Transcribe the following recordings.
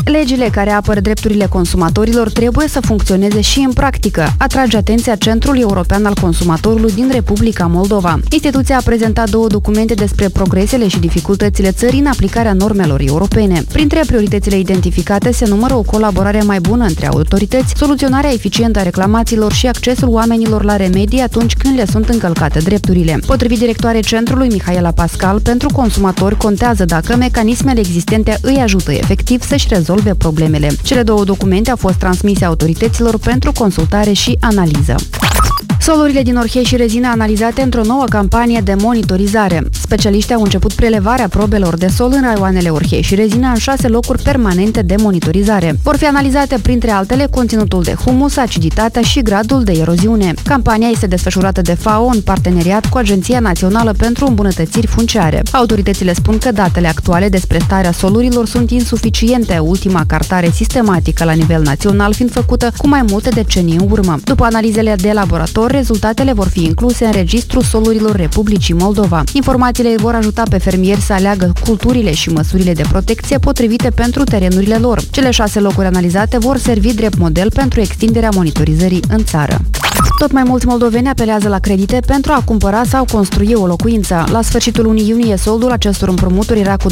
Legile care apără drepturile consumatorilor trebuie să funcționeze și în practică, atrage atenția Centrul European al Consumatorului din Republica Moldova. Instituția a prezentat 2 documente despre progresele și dificultățile țării în aplicarea normelor europene. Printre prioritățile identificate se numără o colaborare mai bună între autorități, soluționarea eficientă a reclamațiilor și accesul oamenilor la remedii atunci când le sunt încălcate drepturile. Potrivit directoarei Centrului Mihaela Pascal, pentru consumatori contează dacă mecanismele existente îi ajută efectiv să-și rezolve problemele. Cele 2 documente au fost transmise autorităților pentru consultare și analiză. Solurile din Orhei și Rezina analizate într-o nouă campanie de monitorizare. Specialiștii au început prelevarea probelor de sol în raioanele Orhei și Rezina în 6 locuri permanente de monitorizare. Vor fi analizate, printre altele, conținutul de humus, aciditatea și gradul de eroziune. Campania este desfășurată de FAO în parteneriat cu Agenția Națională pentru Îmbunătățiri Funciare. Autoritățile spun că datele actuale despre starea solurilor sunt insuficiente, ultima cartare sistematică la nivel național fiind făcută cu mai multe decenii în urmă. După analizele de laborator, rezultatele vor fi incluse în Registrul Solurilor Republicii Moldova. Informațiile vor ajuta pe fermieri să aleagă culturile și măsurile de protecție potrivite pentru terenurile lor. Cele 6 locuri analizate vor servi drept model pentru extinderea monitorizării în țară. Tot mai mulți moldoveni apelează la credite pentru a cumpăra sau construi o locuință. La sfârșitul lunii iunie, soldul acestor împrumuturi era cu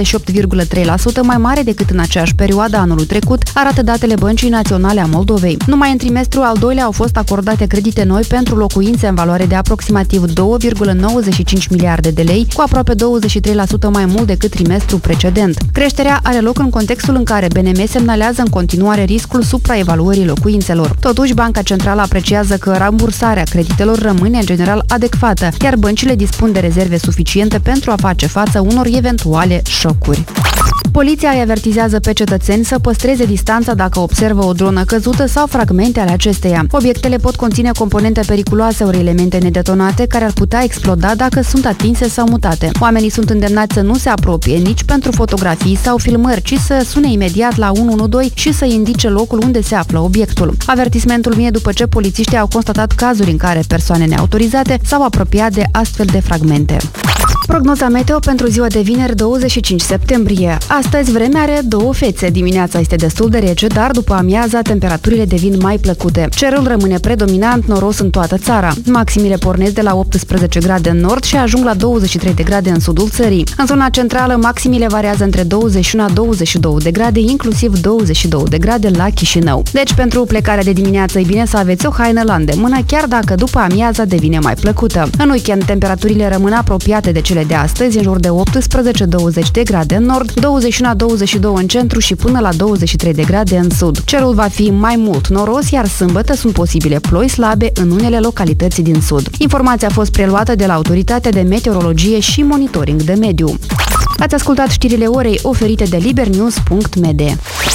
28,3% mai mare decât în aceeași perioadă anului trecut, arată datele Băncii Naționale a Moldovei. Numai în trimestrul al doilea au fost acordate credite noi pentru locuințe în valoare de aproximativ 2,95 miliarde de lei, cu aproape 23% mai mult decât trimestrul precedent. Creșterea are loc în contextul în care BNM semnalează în continuare riscul supraevaluării locuințelor. Totuși, Banca Centrală apreciază că rambursarea creditelor rămâne în general adecvată, iar băncile dispun de rezerve suficiente pentru a face față unor eventuale șocuri. Poliția îi avertizează pe cetățeni să păstreze distanța dacă observă o dronă căzută sau fragmente ale acesteia. Obiectele pot conține componente periculoase ori elemente nedetonate care ar putea exploda dacă sunt atinse sau mutate. Oamenii sunt îndemnați să nu se apropie nici pentru fotografii sau filmări, ci să sune imediat la 112 și să indice locul unde se află obiectul. Avertismentul vine după ce polițiștii au constatat cazuri în care persoane neautorizate s-au apropiat de astfel de fragmente. Prognoza meteo pentru ziua de vineri 25 septembrie. Astăzi vremea are 2 fețe. Dimineața este destul de rece, dar după amiaza temperaturile devin mai plăcute. Cerul rămâne predominant noros în toată țara. Maximile pornesc de la 18 grade în nord și ajung la 23 de grade în sudul țării. În zona centrală, maximile variază între 21-22 de grade, inclusiv 22 de grade la Chișinău. Deci, pentru plecarea de dimineață e bine să aveți o haină la îndemână, chiar dacă după amiaza devine mai plăcută. În weekend, temperaturile rămân apropiate de cele de astăzi, în jur de 18-20 de grade în nord, 21-22 în centru și până la 23 de grade în sud. Cerul va fi mai mult noros, iar sâmbătă sunt posibile ploi slabe în unele localități din sud. Informația a fost preluată de la Autoritatea de Meteorologie și Monitoring de Mediu. Ați ascultat știrile orei oferite de libernews.md.